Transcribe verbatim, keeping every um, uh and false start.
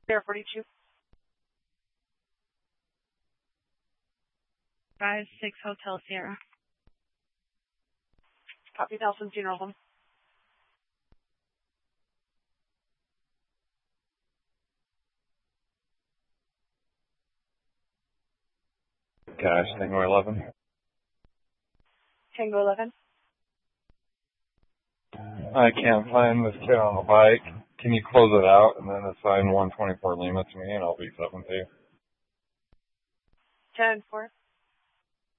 Sierra forty-two. five six Hotel Sierra. Copy, Nelson Funeral Home. Cash, Tango eleven. Tango eleven. I can't find this kid on the bike. Can you close it out and then assign one twenty-four Lima to me and I'll be seven to you? ten four.